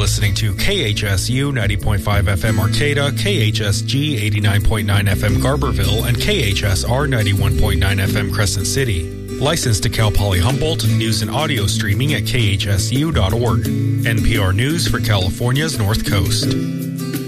listening to KHSU 90.5 FM Arcata, KHSG 89.9 FM Garberville, and KHSR 91.9 FM Crescent City. Licensed to Cal Poly Humboldt, news and audio streaming at khsu.org. NPR News for California's North Coast.